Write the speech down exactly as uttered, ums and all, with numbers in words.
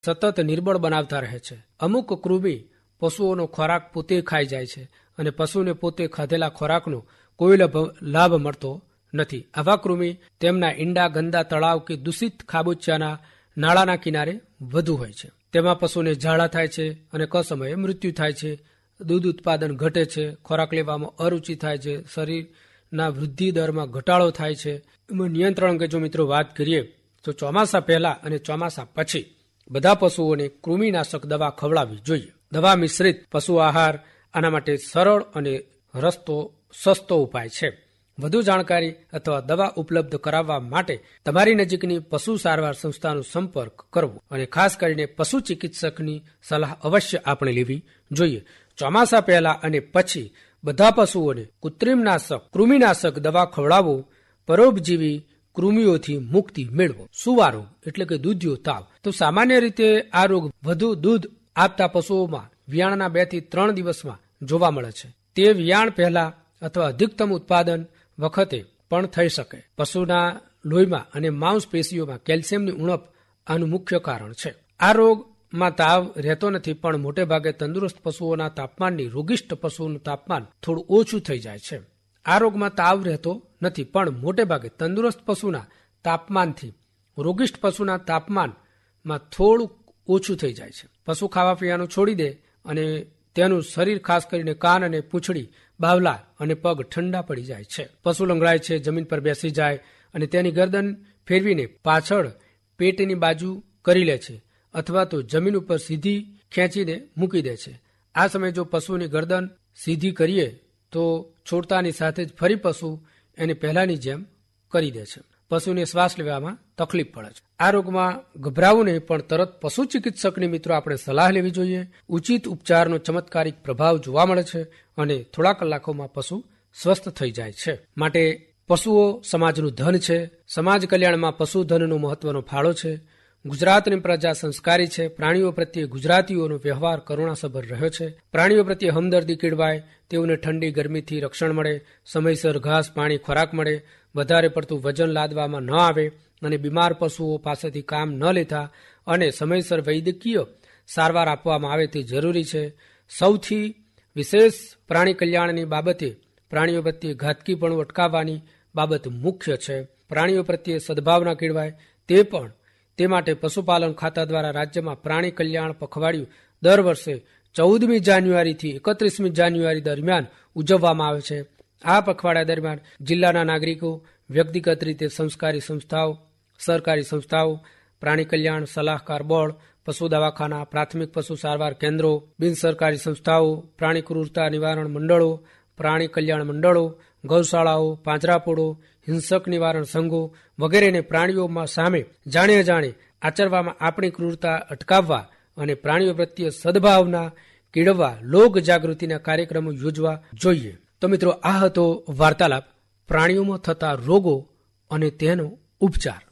સતત નિર્બળ બનાવતા રહે છે. અમુક કૃમિ પશુઓનો ખોરાક પોતે ખાઈ જાય છે અને પશુને પોતે ખાધેલા ખોરાકનો કોઈ લાભ મળતો નથી. આવા કૃમિ તેમના ઈંડા ગંદા તળાવ કે દૂષિત ખાબોચિયાના નાળાના કિનારે વધુ હોય છે. તેમાં પશુને ઝાડા થાય છે અને કસમયે મૃત્યુ થાય છે. દૂધ ઉત્પાદન ઘટે છે, ખોરાક લેવામાં અરુચિ થાય છે, શરીરના વૃદ્ધિ દરમાં ઘટાડો થાય છે. એમાં નિયંત્રણ અંગે જો મિત્રો વાત કરીએ તો ચોમાસા પહેલા અને ચોમાસા પછી બધા પશુઓને કૃમિનાશક દવા ખવડાવવી જોઈએ. દવા મિશ્રિત પશુ આહાર આના માટે સરળ અને રસ્તો સસ્તો ઉપાય છે. વધુ જાણકારી અથવા દવા ઉપલબ્ધ કરાવવા માટે તમારી નજીકની પશુ સારવાર સંસ્થાનો સંપર્ક કરવો અને ખાસ કરીને પશુ ચિકિત્સકની સલાહ અવશ્ય આપણે લેવી જોઈએ. ચોમાસા પહેલા અને પછી બધા પશુઓને કૃત્રિમનાશક કૃમિનાશક દવા ખવડાવો. પરોપજીવી કૃમિઓથી મુક્તિ મેળવો. સુવા રોગ એટલે કે દૂધિયો તાવ. તો સામાન્ય રીતે આ રોગ વધુ દૂધ આપતા પશુઓમાં વિયાણના બે થી ત્રણ દિવસમાં જોવા મળે છે. તે વિયાણ પહેલા અથવા અધિકતમ ઉત્પાદન વખતે પણ થઈ શકે. પશુના લોહીમાં અને માંસપેશીઓમાં કેલ્શિયમની ઉણપ આનું મુખ્ય કારણ છે. આ રોગમાં તાવ રહેતો નથી, પણ મોટે ભાગે તંદુરસ્ત પશુઓના તાપમાનની રોગિષ્ટ પશુઓનું તાપમાન થોડું ઓછું થઈ જાય છે. આ રોગમાં તાવ રહેતો નથી, પણ મોટે ભાગે તંદુરસ્ત પશુના તાપમાનથી રોગિષ્ટ પશુના તાપમાનમાં થોડું ઓછું થઈ જાય છે. પશુ ખાવા પીવાનું છોડી દે અને તેનું શરીર ખાસ કરીને કાન અને પૂંછડી, બાવલા અને પગ ઠંડા પડી જાય છે. પશુ લંગડાય છે, જમીન પર બેસી જાય અને તેની ગરદન ફેરવીને પાછળ પેટની બાજુ કરી લે છે અથવા તો જમીન ઉપર સીધી ખેંચીને મૂકી દે છે. આ સમયે જો પશુની ગરદન સીધી કરીએ તો છોડતાની સાથે જ ફરી પશુ એને પહેલાની જેમ કરી દે છે. પશુને શ્વાસ લેવામાં તકલીફ પડે છે. આ રોગમાં ગભરાવું નહીં, પણ તરત પશુ ચિકિત્સકની મિત્રો આપણે સલાહ લેવી જોઈએ. ઉચિત ઉપચારનો ચમત્કારિક પ્રભાવ જોવા મળે છે અને થોડા કલાકોમાં પશુ સ્વસ્થ થઈ જાય છે. માટે પશુઓ સમાજનું ધન છે. સમાજ કલ્યાણમાં પશુધનનો મહત્વનો ફાળો છે. ગુજરાતની પ્રજા સંસ્કારી છે. પ્રાણીઓ પ્રત્યે ગુજરાતીઓનો વ્યવહાર કરુણાસભર રહ્યો છે. પ્રાણીઓ પ્રત્યે હમદર્દી કેળવાય, તેઓને ઠંડી ગરમીથી રક્ષણ મળે, સમયસર ઘાસ પાણી ખોરાક મળે, વધારે પડતું વજન લાદવામાં ન આવે અને બીમાર પશુઓ પાસેથી કામ ન લેતા અને સમયસર વૈદ્યકીય સારવાર આપવામાં આવે તે જરૂરી છે. સૌથી વિશેષ પ્રાણી કલ્યાણની બાબતે પ્રાણીઓ પ્રત્યે ઘાતકીપણું અટકાવવાની બાબત મુખ્ય છે. પ્રાણીઓ પ્રત્યે સદભાવના કેળવાય તે પણ તે માટે પશુપાલન ખાતા દ્વારા રાજ્યમાં પ્રાણી કલ્યાણ પખવાડિયું દર વર્ષે ચૌદમી જાન્યુઆરીથી એકત્રીસમી જાન્યુઆરી દરમિયાન ઉજવવામાં આવે છે. આ પખવાડિયા દરમિયાન જિલ્લાના નાગરિકો વ્યક્તિગત રીતે સંસ્કારી સંસ્થાઓ, સરકારી સંસ્થાઓ, પ્રાણી કલ્યાણ સલાહકાર બોર્ડ, પશુ દવાખાના, પ્રાથમિક પશુ સારવાર કેન્દ્રો, બિનસરકારી સંસ્થાઓ, પ્રાણી ક્રૂરતા નિવારણ મંડળો, પ્રાણી કલ્યાણ મંડળો, ગૌશાળાઓ, પાંજરાપોળો, હિંસક નિવારણ સંઘો વગેરેને પ્રાણીઓમાં સામે જાણે અજાણે આચરવામાં આપણી ક્રૂરતા અટકાવવા અને પ્રાણીઓ પ્રત્યે સદભાવના કેળવવા લોક જાગૃતિના કાર્યક્રમો યોજવા જોઈએ. તો મિત્રો, આ હતો વાર્તાલાપ પ્રાણીઓમાં થતા રોગો અને તેનો ઉપચાર.